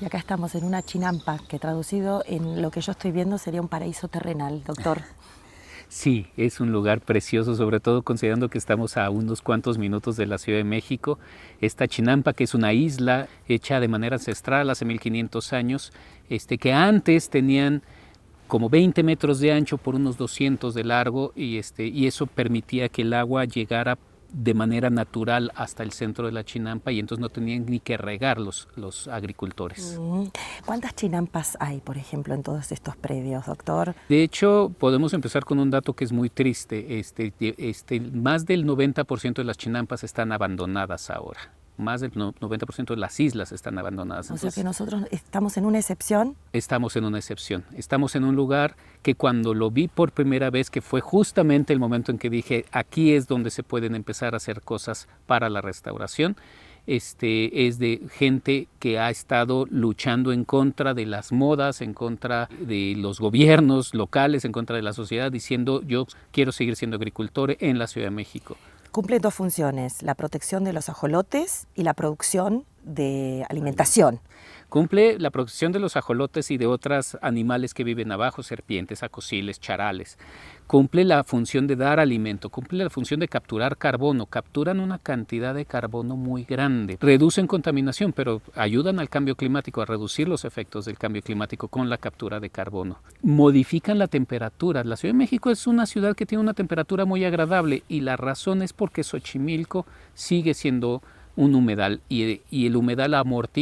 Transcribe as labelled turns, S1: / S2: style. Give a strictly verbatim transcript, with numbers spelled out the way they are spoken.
S1: Y acá estamos en una chinampa, que traducido en lo que yo estoy viendo sería un paraíso terrenal, doctor.
S2: Sí, es un lugar precioso, sobre todo considerando que estamos a unos cuantos minutos de la Ciudad de México. Esta Chinampa, que es una isla hecha de manera ancestral hace mil quinientos años, este, que antes tenían como veinte metros de ancho por unos doscientos de largo, y, este, y eso permitía que el agua llegara de manera natural hasta el centro de la Chinampa, y entonces no tenían ni que regar los, los agricultores.
S1: ¿Cuántas chinampas hay, por ejemplo, en todos estos predios, doctor?
S2: De hecho, podemos empezar con un dato que es muy triste. Este, este, más del noventa por ciento de las chinampas están abandonadas ahora. Más del noventa por ciento de las islas están abandonadas.
S1: O
S2: Entonces,
S1: sea que nosotros estamos en una excepción.
S2: Estamos en una excepción. Estamos en un lugar que cuando lo vi por primera vez, que fue justamente el momento en que dije, aquí es donde se pueden empezar a hacer cosas para la restauración, este, es de gente que ha estado luchando en contra de las modas, en contra de los gobiernos locales, en contra de la sociedad, diciendo, yo quiero seguir siendo agricultor en la Ciudad de México.
S1: Cumplen dos funciones, la protección de los ajolotes y la producción de alimentación.
S2: Cumple la protección de los ajolotes y de otros animales que viven abajo, serpientes, acosiles, charales. Cumple la función de dar alimento, cumple la función de capturar carbono. Capturan una cantidad de carbono muy grande. Reducen contaminación, pero ayudan al cambio climático, a reducir los efectos del cambio climático con la captura de carbono. Modifican la temperatura. La Ciudad de México es una ciudad que tiene una temperatura muy agradable, y la razón es porque Xochimilco sigue siendo un humedal, y, y el humedal amortigua